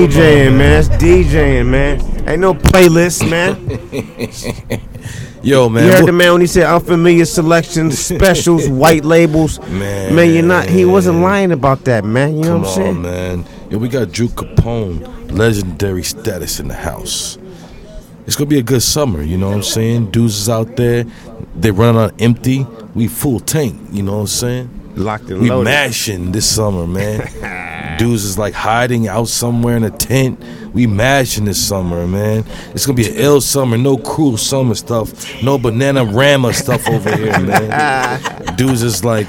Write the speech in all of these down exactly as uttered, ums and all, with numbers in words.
DJing, man. That's DJing, man. Ain't no playlist, man. Yo, man. You heard the man when he said unfamiliar selections, specials, white labels. Man. Man, you're not. He wasn't lying about that, man. You know Come what I'm saying? on, man. Yo, we got Drew Capone, legendary status in the house. It's gonna be a good summer, you know what I'm saying? Dudes is out there, they running on empty. We full tank, you know what I'm saying? Locked and we loaded. mashing this summer, man. Dudes is like hiding out somewhere in a tent. We mashing this summer, man. It's gonna be an ill summer, no cruel summer stuff, no banana rama stuff over here, man. Dudes is like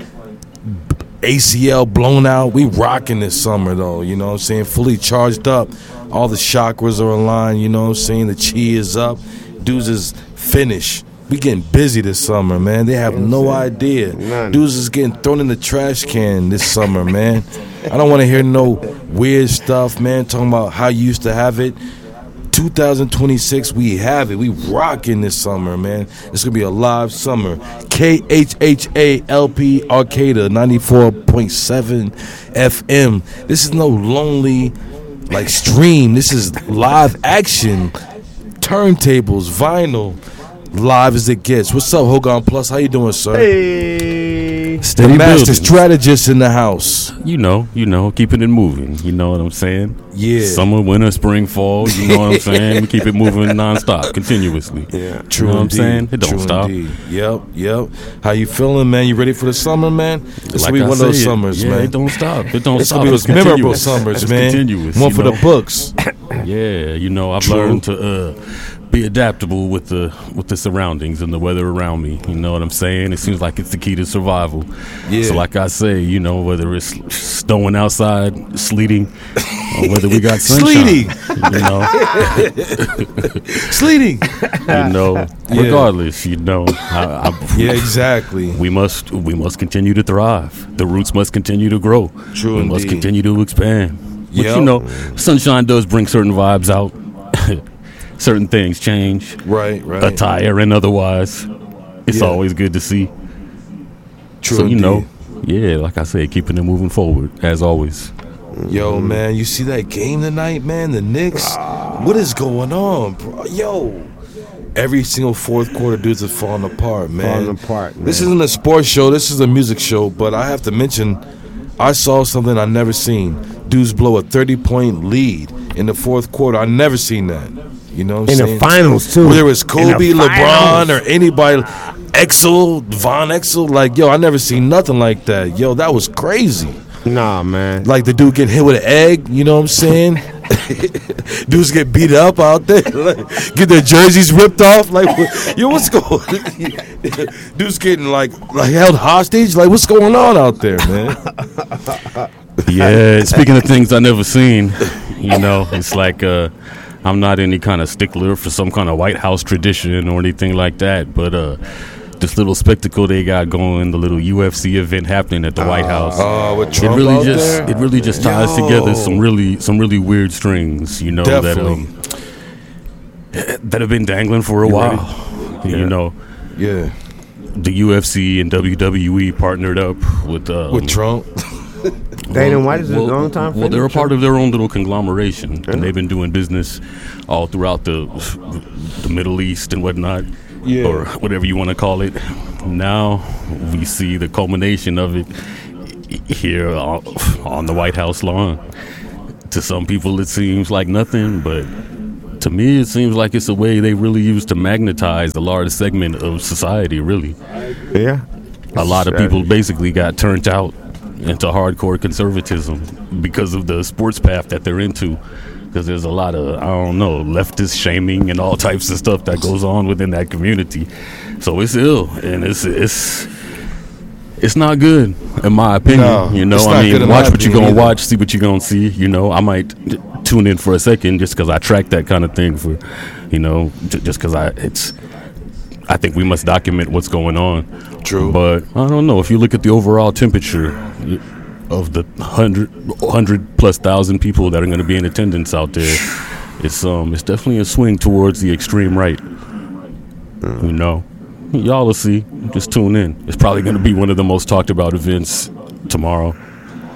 A C L blown out. We rocking this summer though, you know what I'm saying? Fully charged up. All the chakras are aligned, you know what I'm saying? The chi is up. Dudes is finished. We getting busy this summer, man. They have no idea. None. Dudes is getting thrown in the trash can this summer, man. I don't want to hear no weird stuff, man, talking about how you used to have it. two thousand twenty-six, we have it. We rocking this summer, man. It's going to be a live summer. K H H A L P Arcata, ninety-four point seven F M. This is no lonely, like, stream. This is live action. Turntables, vinyl. Live as it gets. What's up, Hogan Plus? How you doing, sir? Hey. Steady The master building. strategist in the house. You know, you know, keeping it moving. You know what I'm saying? Yeah. Summer, winter, spring, fall. You know what I'm saying? We keep it moving nonstop, continuously. Yeah. True You know what I'm indeed. saying? It don't True stop. Indeed. Yep, yep. How you feeling, man? You ready for the summer, man? It's Like gonna be I one of those said, summers, yeah, man. It don't stop. It don't It's stop. gonna be those It's memorable continuous. summers, It's man. continuous. One you for know? the books. Yeah, you know, I've True. learned to uh, be adaptable with the with the surroundings and the weather around me. You know what I'm saying? It seems like it's the key to survival. Yeah. So, like I say, you know, whether it's snowing outside, sleeting, or whether we got sunshine, Sleeting. you know, Sleeting. you know, Yeah. regardless, you know, I, I, Yeah, exactly. we must we must continue to thrive. The roots must continue to grow. True we must indeed. continue to expand. But Yep. you know, sunshine does bring certain vibes out. Certain things change, Right, right. attire and otherwise. It's Yeah. always good to see. True so you indeed. know, yeah, like I said, keeping it moving forward as always. Yo, man, you see that game tonight, man? The Knicks? What is going on, bro? Yo. Every single fourth quarter, dudes are falling apart, man. Falling apart, man. This isn't a sports show. This is a music show. But I have to mention, I saw something I never seen. Dudes blow a thirty-point lead in the fourth quarter. I never seen that. You know what I'm In saying? the finals, too. Whether it was In Kobe, the LeBron, finals. or anybody, Exel, Von Exel. Like, yo, I never seen nothing like that. Yo, that was crazy. Nah, man. Like the dude getting hit with an egg, you know what I'm saying? Dudes get beat up out there, like, get their jerseys ripped off. Like, what- yo, what's going? Dudes getting like like held hostage. Like, what's going on out there, man? Yeah, speaking of things I never seen, you know, it's like uh, I'm not any kind of stickler for some kind of White House tradition or anything like that, but uh, this little spectacle they got going, the little U F C event happening at the White House. Oh, with It Trump really out just there? it really just ties Yo. together some really some really weird strings, you know, Definitely. that um, that have been dangling for a You while. ready? You know, Yeah, the U F C and W W E partnered up with um, with Trump. Dana White is a long time Well, they're a friend. part of their own little conglomeration, and they've been doing business all throughout the the Middle East and whatnot, Yeah. or whatever you want to call it. Now we see the culmination of it here on, on the White House lawn. To some people, it seems like nothing, but to me, it seems like it's a way they really use to magnetize a large segment of society. Really, Yeah. a lot of people basically got turned out into hardcore conservatism because of the sports path that they're into, because there's a lot of, I don't know, leftist shaming and all types of stuff that goes on within that community. So it's ill, and it's it's it's not good in my opinion. No, you know, it's I not good mean, in watch my what you're opinion gonna either. watch, see what you're gonna see. You know, I might t- tune in for a second just because I track that kind of thing for, you know, j- just because I it's. I think we must document what's going on. True. But I don't know. If you look at the overall temperature of the hundred, hundred plus thousand people that are going to be in attendance out there, it's um, it's definitely a swing towards the extreme right. You know, y'all will see. Just tune in. It's probably going to be one of the most talked about events tomorrow.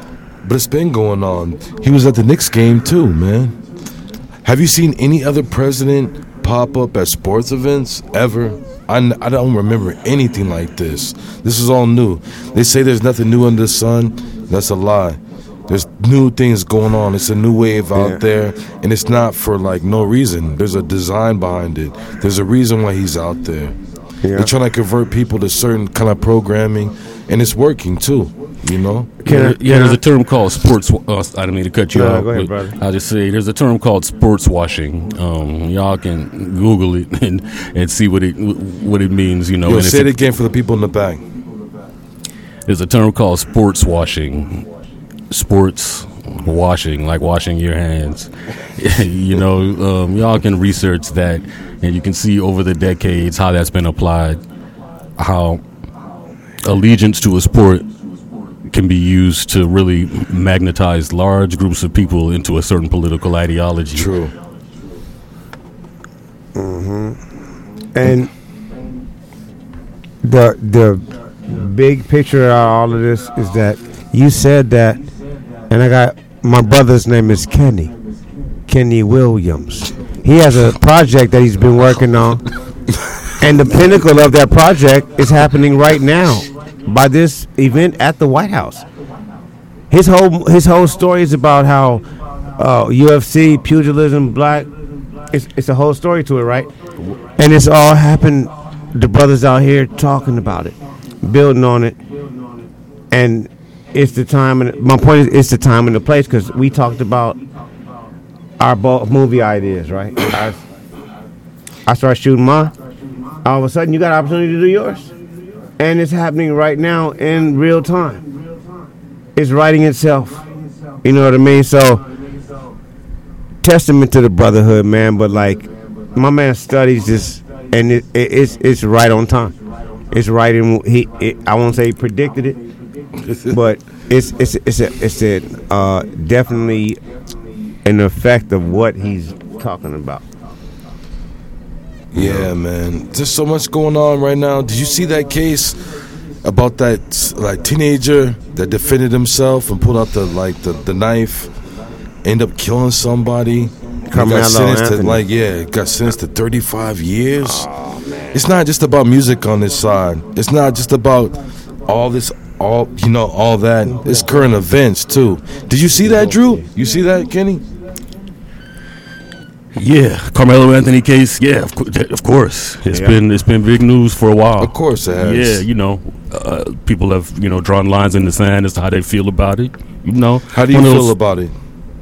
but it's been going on. He was at the Knicks game too, man. Have you seen any other president pop up at sports events ever? I, I don't remember anything like this. This is all new. They say there's nothing new under the sun. That's a lie. There's new things going on. It's a new wave out yeah. there, and it's not for like no reason. There's a design behind it. There's a reason why he's out there. Yeah. They're trying to convert people to certain kind of programming, and it's working too. You know? Yeah, yeah there's a term called sports. Uh, I didn't mean to cut you no, off. Go ahead, brother. I'll just say there's a term called sports washing. Um, y'all can Google it and, and see what it what it means. You know, Yo, and say it again for the people in the back. There's a term called sports washing. Sports washing, like washing your hands. You know, um, y'all can research that, and you can see over the decades how that's been applied. How allegiance to a sport can be used to really magnetize large groups of people into a certain political ideology. True. Mm-hmm. And the the big picture of all of this is that you said that, and I got my brother's name is Kenny, Kenny Williams. He has a project that he's been working on, and the pinnacle of that project is happening right now by this event at the White House. His whole his whole story is about how uh, U F C, pugilism, black. It's it's a whole story to it, right? And it's all happened. The brothers out here talking about it, building on it, and it's the time. And my point is, it's the time and the place, because we talked about our both movie ideas, right? I, I started shooting mine. All of a sudden, you got an opportunity to do yours. And it's happening right now in real time. It's writing itself. You know what I mean? So, testament to the brotherhood, man. But like, my man studies this, and it, it, it's it's right on time. It's right in. He, it, I won't say he predicted it, but it's it's it's a it's a uh, definitely an effect of what he's talking about. Yeah, man. There's so much going on right now. Did you see that case about that like teenager that defended himself and pulled out the like the, the knife, ended up killing somebody? Carmelo got sentenced Anthony. to like yeah, got sentenced to thirty-five years. Oh, man. It's not just about music on this side. It's not just about all this all you know all that. It's current events too. Did you see that, Drew? You see that, Kenny? Yeah, Carmelo Anthony case. Yeah, of, co- of course. It's yeah. been it's been big news for a while. Of course it has. Yeah, you know, uh, people have you know drawn lines in the sand as to how they feel about it. You know, how do you feel those, about it?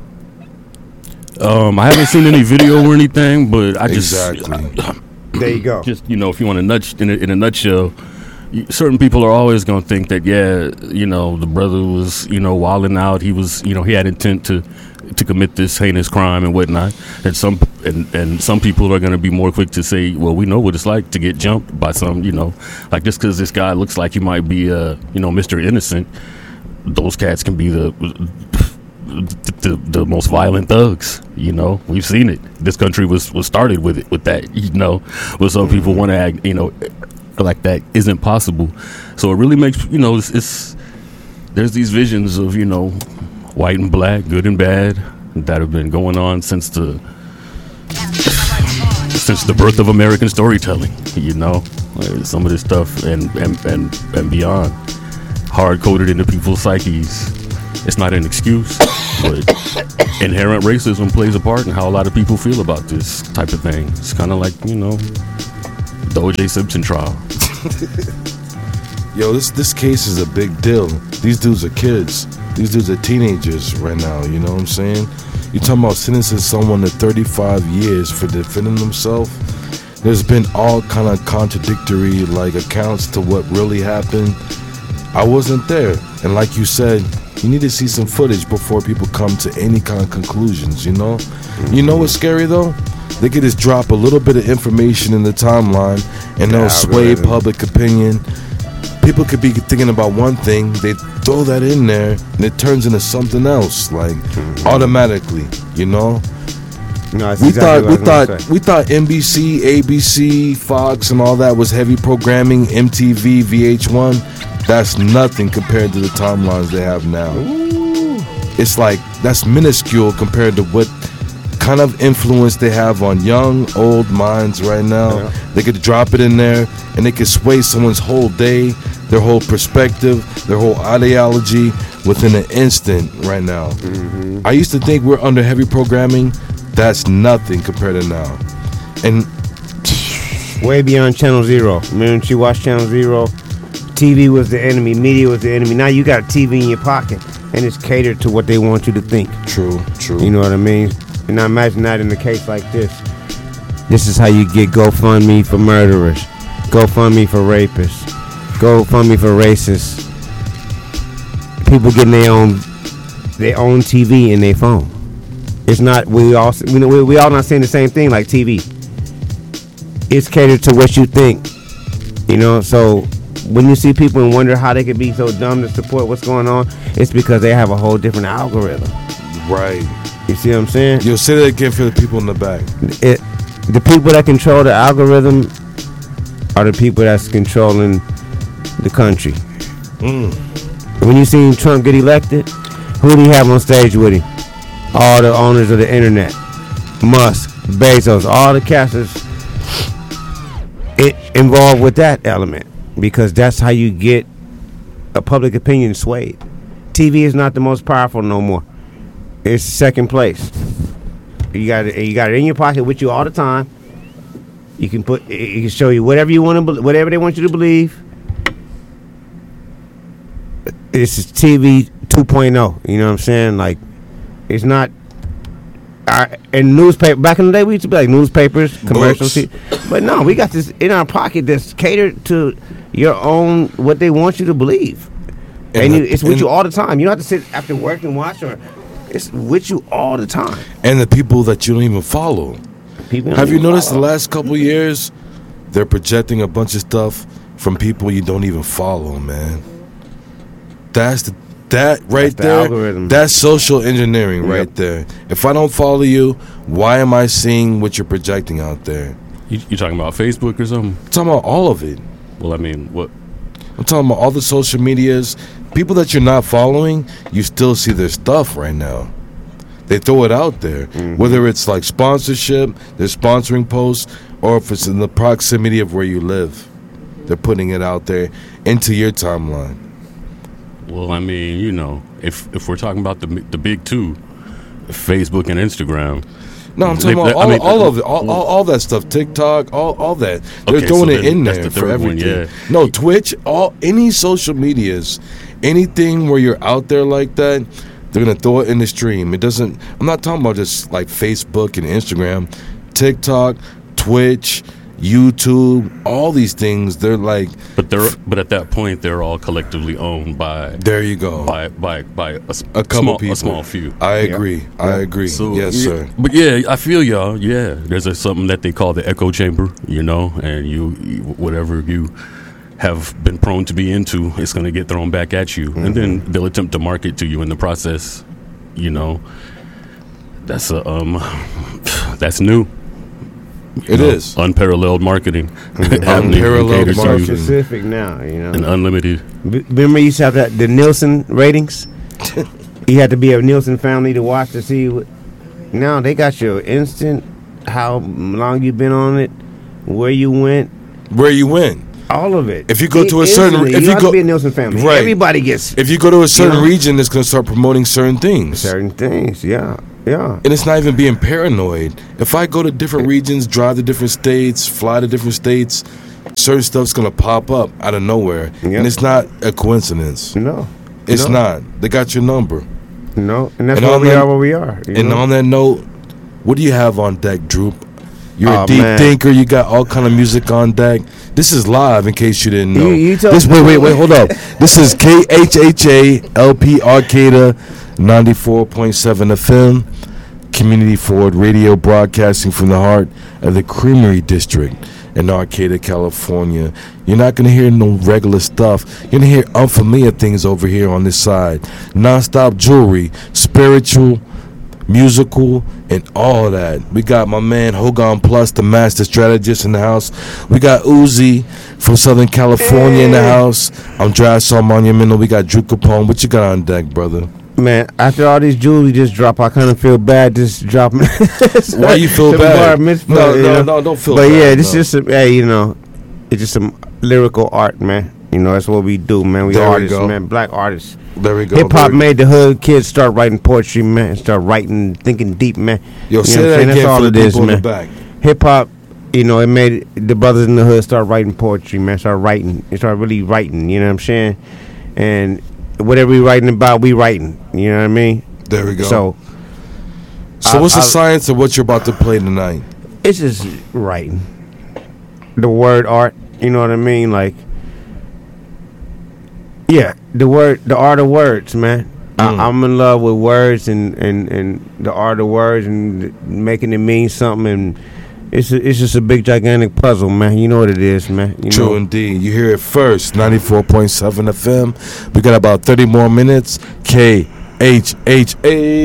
Um, I haven't seen any video or anything, but I just exactly. I, there you go. Just you know, if you want to nudge in a, in a nutshell. Certain people are always going to think that, yeah, you know, the brother was, you know, wilding out. He was, you know, he had intent to to commit this heinous crime and whatnot. And some and, and some people are going to be more quick to say, well, we know what it's like to get jumped by some, you know, like just because this guy looks like he might be, uh, you know, Mister Innocent. Those cats can be the, the the the most violent thugs. You know, we've seen it. This country was was started with it with that. You know, but some people want to act, you know. Like that isn't possible, so it really makes you know it's, it's there's these visions of you know white and black, good and bad, that have been going on since the since the birth of American storytelling. You know, like some of this stuff and and and, and beyond, hard coded into people's psyches. It's not an excuse, but inherent racism plays a part in how a lot of people feel about this type of thing. It's kind of like you know. The O J Simpson trial. Yo, this this case is a big deal. These dudes are kids. These dudes are teenagers right now, you know what I'm saying? You're talking about sentencing someone to thirty-five years for defending themselves. There's been all kind of contradictory like accounts to what really happened. I wasn't there. And like you said, you need to see some footage before people come to any kind of conclusions, you know? You know what's scary though? They could just drop a little bit of information in the timeline and they'll yeah, sway really. public opinion. People could be thinking about one thing, they throw that in there, and it turns into something else, like mm-hmm. automatically, you know. No, we exactly thought we thought we thought N B C, A B C, Fox, and all that was heavy programming. M T V, V H one, that's nothing compared to the timelines they have now. Ooh. it's like that's minuscule compared to what kind of influence they have on young, old minds right now. Yeah. They could drop it in there and they could sway someone's whole day, their whole perspective, their whole ideology within an instant right now. Mm-hmm. I used to think we're under heavy programming. That's nothing compared to now. And way beyond Channel Zero. Remember when you watched Channel Zero? T V was the enemy, media was the enemy. Now you got a T V in your pocket and it's catered to what they want you to think. True, true. You know what I mean? And now imagine that in a case like this. This is how you get GoFundMe for murderers, GoFundMe for rapists, GoFundMe for racists. People getting their own their own T V in their phone. It's not we all we we, we all not saying the same thing like T V. It's catered to what you think. You know, so when you see people and wonder how they could be so dumb to support what's going on, it's because they have a whole different algorithm. Right. You see what I'm saying? You'll say that again for the people in the back. It, the people that control the algorithm are the people that's controlling the country. Mm. When you seen Trump get elected, who did he have on stage with him? All the owners of the internet. Musk, Bezos, all the casters it involved with that element because that's how you get a public opinion swayed. T V is not the most powerful no more. It's second place. You got it. You got it in your pocket with you all the time. You can put. It can show you whatever you want to, whatever they want you to believe. This is T V two point oh. You know what I'm saying? Like, it's not. I, in newspaper back in the day, we used to be like newspapers, commercials, but no, we got this in our pocket that's catered to your own what they want you to believe, and, and you, it's with you all the time. You don't have to sit after work and watch or. It's with you all the time. And the people that you don't even follow. People Have you noticed follow. The last couple of years, they're projecting a bunch of stuff from people you don't even follow, man. That's the that right that's the there. Algorithm. That's social engineering yep. right there. If I don't follow you, why am I seeing what you're projecting out there? You, you talking about Facebook or something? I'm talking about all of it. Well, I mean, what? I'm talking about all the social medias. People that you're not following, you still see their stuff right now. They throw it out there. Mm-hmm. Whether it's like sponsorship, they're sponsoring posts, or if it's in the proximity of where you live. They're putting it out there into your timeline. Well, I mean, you know, if if we're talking about the the big two, Facebook and Instagram. No, I'm talking they, about all, I mean, all of it, all, all, all that stuff, TikTok, all, all that. They're okay, throwing so it in there the for everything. One, yeah. No, Twitch, all any social medias, anything where you're out there like that, they're gonna throw it in the stream. It doesn't. I'm not talking about just like Facebook and Instagram, TikTok, Twitch, YouTube, all these things. They're like, but they're but at that point they're all collectively owned by. There you go. By by by a, a couple small, people. A small few. I agree. Yeah. I agree. So, yes, yeah, sir. But yeah, I feel y'all. Yeah, there's a, something that they call the echo chamber. You know, and you, you whatever you have been prone to be into, it's going to get thrown back at you, mm-hmm. and then they'll attempt to market to you in the process. You know, that's a um, that's new. It know, is unparalleled marketing. Unparalleled marketing. Specific now, you know, and unlimited. B- remember, you used to have that, the Nielsen ratings. You had to be a Nielsen family to watch to see. What, now they got your instant, how long you've been on it, where you went, where you went. All of it. If you go it, to a certain, if you, you have go to be a Nielsen family, right. Everybody gets. If you go to a certain you know, region, it's going to start promoting certain things. Certain things, yeah, yeah. And it's not even being paranoid. If I go to different regions, drive to different states, fly to different states, certain stuff's going to pop up out of nowhere, yep. and it's not a coincidence. No, it's no. not. They got your number. No, and that's and why we that, are where we are. And know? on that note, what do you have on deck, Droop? You're oh, a deep man. thinker. You got all kind of music on deck. This is live, in case you didn't know. You, you this, wait, wait, wait, hold up. This is K H H A L P Arcata ninety-four point seven F M, community forward radio, broadcasting from the heart of the Creamery District in Arcata, California. You're not going to hear no regular stuff. You're going to hear unfamiliar things over here on this side. Non-stop jewelry, spiritual, musical, and all that. We got my man Hogan Plus, the master strategist, in the house. We got Uzi from Southern California hey. in the house. I'm Dry Monumental. We got Drew Capone. What you got on deck, brother? Man, after all these jewels we just drop, I kind of feel bad just dropping. Why you feel bad? Mitzvah, no, you no, know? no, don't feel but bad. But yeah, this no. is just, hey, you know, it's just some lyrical art, man. You know, that's what we do, man. We there artists, we man. Black artists. There we go. Hip hop made the hood kids start writing poetry, man. Start writing, thinking deep, man. Yo, you say know that again That's all for it the is, people man. in the back. Hip hop, you know, it made the brothers in the hood start writing poetry, man. Start writing. They start really writing, you know what I'm saying? And whatever we writing about, we writing. You know what I mean? There we go. So, so I, what's the I, science of what you're about to play tonight? It's just writing. The word art, you know what I mean? Like, yeah, the word, the art of words, man. Mm. I, I'm in love with words and, and, and the art of words and making it mean something. And it's a, it's just a big, gigantic puzzle, man. You know what it is, man. You True know? indeed. You hear it first. ninety-four point seven F M. We got about thirty more minutes. K H H A.